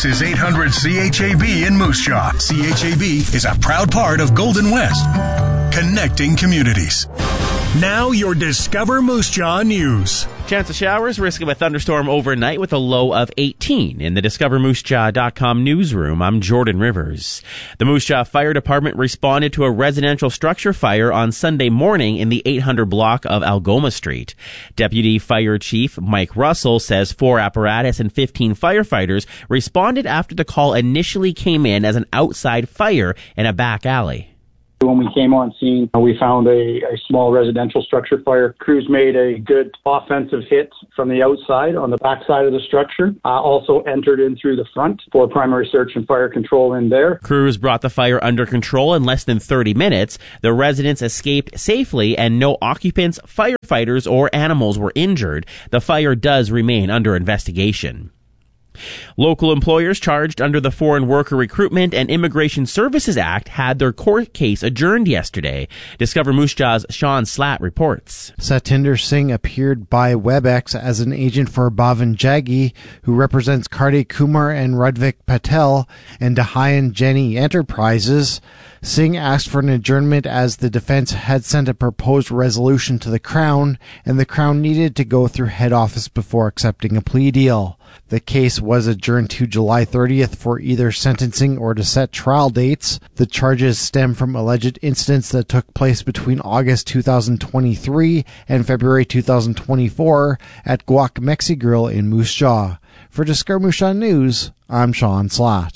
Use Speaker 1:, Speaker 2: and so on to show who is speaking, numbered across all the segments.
Speaker 1: This is 800 CHAB in Moose Jaw. CHAB is a proud part of Golden West, connecting communities. Now your Discover Moose Jaw news.
Speaker 2: Chance of showers, risk of a thunderstorm overnight with a low of 18. In the DiscoverMooseJaw.com newsroom, I'm Jordan Rivers. The Moose Jaw Fire Department responded to a residential structure fire on Sunday morning in the 800 block of Algoma Street. Deputy Fire Chief Mike Russell says 4 apparatus and 15 firefighters responded after the call initially came in as an outside fire in a back alley.
Speaker 3: When we came on scene, we found a small residential structure fire. Crews made a good offensive hit from the outside on the backside of the structure. Also entered in through the front for primary search and fire control in there.
Speaker 2: Crews brought the fire under control in less than 30 minutes. The residents escaped safely and no occupants, firefighters, or animals were injured. The fire does remain under investigation. Local employers charged under the Foreign Worker Recruitment and Immigration Services Act had their court case adjourned yesterday. Discover Moose Jaw's Sean Slatt reports.
Speaker 4: Satinder Singh appeared by WebEx as an agent for Bhavan Jaggi, who represents Kartik Kumar and Radvik Patel and Dahayan Jenny Enterprises. Singh asked for an adjournment as the defense had sent a proposed resolution to the Crown, and the Crown needed to go through head office before accepting a plea deal. The case was adjourned to July 30th for either sentencing or to set trial dates. The charges stem from alleged incidents that took place between August 2023 and February 2024 at Guac Mexi Grill in Moose Jaw. For Discover Moose Jaw News, I'm Sean Slatt.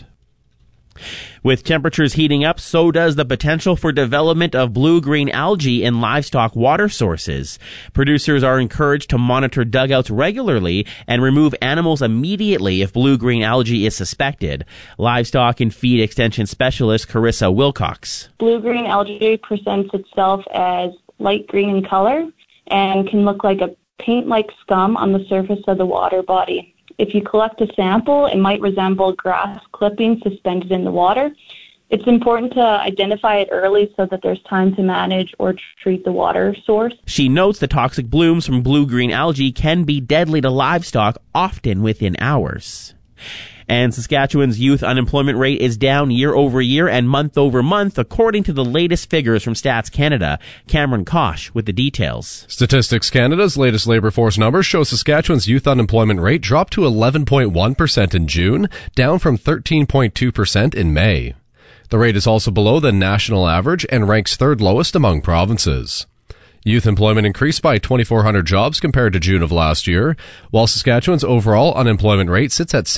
Speaker 2: With temperatures heating up, so does the potential for development of blue-green algae in livestock water sources. Producers are encouraged to monitor dugouts regularly and remove animals immediately if blue-green algae is suspected. Livestock and feed extension specialist Carissa Wilcox.
Speaker 5: Blue-green algae presents itself as light green in color and can look like a paint-like scum on the surface of the water body. If you collect a sample, it might resemble grass clippings suspended in the water. It's important to identify it early so that there's time to manage or treat the water source.
Speaker 2: She notes the toxic blooms from blue-green algae can be deadly to livestock, often within hours. And Saskatchewan's youth unemployment rate is down year over year and month over month, according to the latest figures from Stats Canada. Cameron Kosh with the details.
Speaker 6: Statistics Canada's latest labour force numbers show Saskatchewan's youth unemployment rate dropped to 11.1% in June, down from 13.2% in May. The rate is also below the national average and ranks third lowest among provinces. Youth employment increased by 2,400 jobs compared to June of last year, while Saskatchewan's overall unemployment rate sits at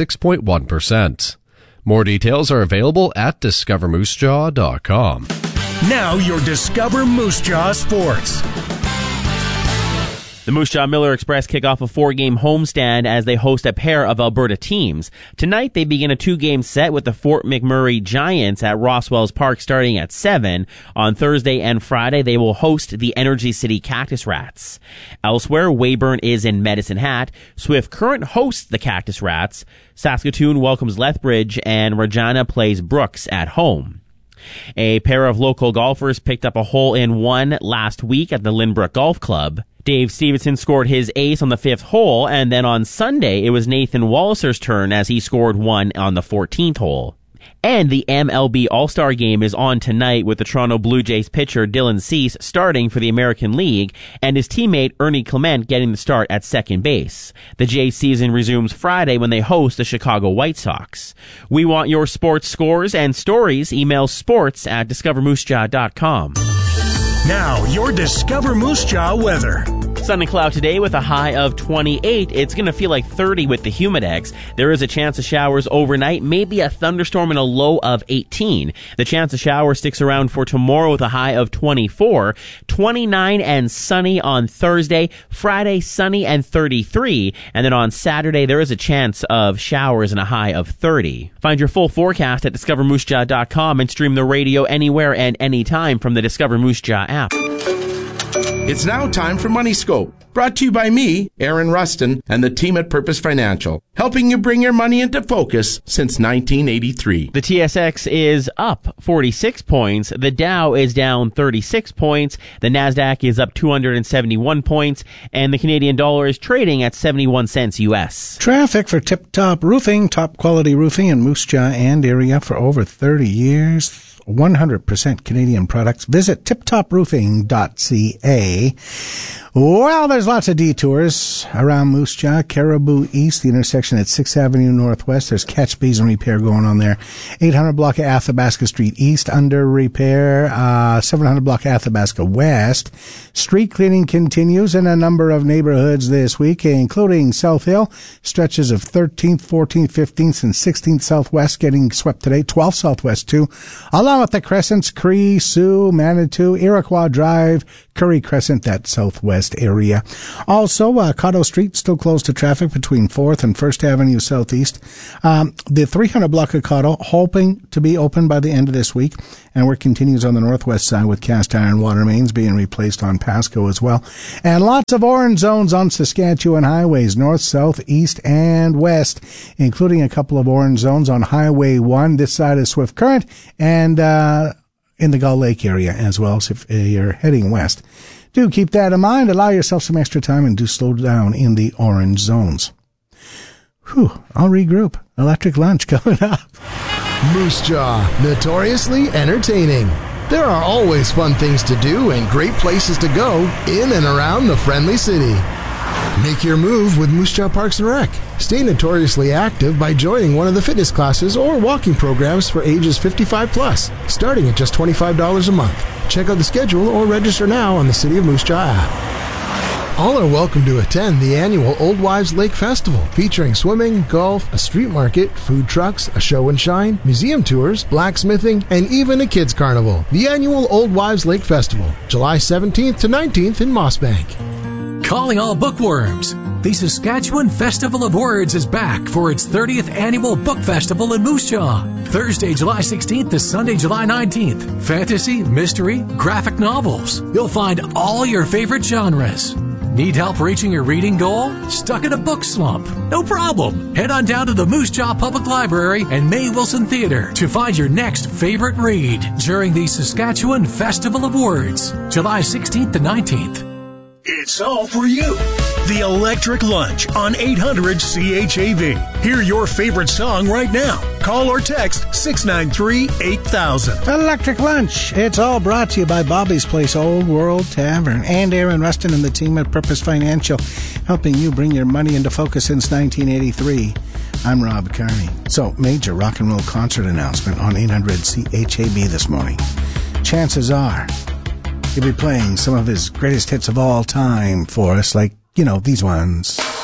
Speaker 6: 6.1%. More details are available at DiscoverMooseJaw.com.
Speaker 1: Now your Discover Moose Jaw Sports.
Speaker 2: The Moose Jaw Miller Express kick off a 4-game homestand as they host a pair of Alberta teams. Tonight, they begin a 2-game set with the Fort McMurray Giants at Rosswells Park starting at 7. On Thursday and Friday, they will host the Energy City Cactus Rats. Elsewhere, Weyburn is in Medicine Hat. Swift Current hosts the Cactus Rats. Saskatoon welcomes Lethbridge, and Regina plays Brooks at home. A pair of local golfers picked up a hole-in-one last week at the Lynbrook Golf Club. Dave Stevenson scored his ace on the 5th hole, and then on Sunday, it was Nathan Walliser's turn as he scored one on the 14th hole. And the MLB All-Star Game is on tonight with the Toronto Blue Jays pitcher Dylan Cease starting for the American League and his teammate Ernie Clement getting the start at second base. The Jays season resumes Friday when they host the Chicago White Sox. We want your sports scores and stories. Email sports@discovermoosejaw.com.
Speaker 1: Now, your Discover Moose Jaw weather.
Speaker 2: Sun and cloud today with a high of 28. It's going to feel like 30 with the Humidex. There is a chance of showers overnight, maybe a thunderstorm and a low of 18. The chance of showers sticks around for tomorrow with a high of 24. 29 and sunny on Thursday. Friday, sunny and 33. And then on Saturday, there is a chance of showers and a high of 30. Find your full forecast at DiscoverMooseJaw.com and stream the radio anywhere and anytime from the Discover Moose Jaw app.
Speaker 7: It's now time for Money Scope. Brought to you by me, Aaron Rustin, and the team at Purpose Financial, helping you bring your money into focus since 1983.
Speaker 2: The TSX is up 46 points. The Dow is down 36 points. The NASDAQ is up 271 points. And the Canadian dollar is trading at 71 cents U.S.
Speaker 8: Traffic for Tip Top Roofing, top quality roofing in Moose Jaw and area for over 30 years. 100% Canadian products. Visit tiptoproofing.ca. Well, there's lots of detours around Moose Jaw. Caribou East, the intersection at 6th Avenue Northwest. There's catch basin repair going on there. 800 block of Athabasca Street East under repair. 700 block of Athabasca West. Street cleaning continues in a number of neighborhoods this week, including South Hill. Stretches of 13th, 14th, 15th, and 16th Southwest getting swept today. 12th Southwest too. Along with the Crescents, Cree, Sioux, Manitou, Iroquois Drive, Curry Crescent, that Southwest area. Also, Cotto Street still closed to traffic between 4th and 1st Avenue Southeast. The 300 block of Cotto hoping to be open by the end of this week, and work continues on the northwest side with cast iron water mains being replaced on Pasco as well. And lots of orange zones on Saskatchewan highways, north, south, east, and west, including a couple of orange zones on Highway 1, this side of Swift Current, and in the Gull Lake area as well, so if you're heading west. Do keep that in mind. Allow yourself some extra time and do slow down in the orange zones. Whew, I'll regroup. Electric Lunch coming up.
Speaker 9: Moose Jaw, notoriously entertaining. There are always fun things to do and great places to go in and around the friendly city. Make your move with Moose Jaw Parks and Rec. Stay notoriously active by joining one of the fitness classes or walking programs for ages 55 plus, starting at just $25 a month. Check out the schedule or register now on the City of Moose Jaw app. All are welcome to attend the annual Old Wives Lake Festival, featuring swimming, golf, a street market, food trucks, a show and shine, museum tours, blacksmithing, and even a kids carnival. The annual Old Wives Lake Festival, July 17th to 19th in Mossbank.
Speaker 10: Calling all bookworms. The Saskatchewan Festival of Words is back for its 30th annual book festival in Moose Jaw. Thursday, July 16th to Sunday, July 19th. Fantasy, mystery, graphic novels. You'll find all your favorite genres. Need help reaching your reading goal? Stuck in a book slump? No problem. Head on down to the Moose Jaw Public Library and May Wilson Theatre to find your next favorite read during the Saskatchewan Festival of Words, July 16th to 19th.
Speaker 1: It's all for you. The Electric Lunch on 800 CHAV. Hear your favorite song right now. Call or text 693-8000.
Speaker 8: Electric Lunch. It's all brought to you by Bobby's Place Old World Tavern and Aaron Rustin and the team at Purpose Financial, helping you bring your money into focus since 1983. I'm Rob Carney. So, major rock and roll concert announcement on 800 CHAV this morning. Chances are he'll be playing some of his greatest hits of all time for us, like, these ones.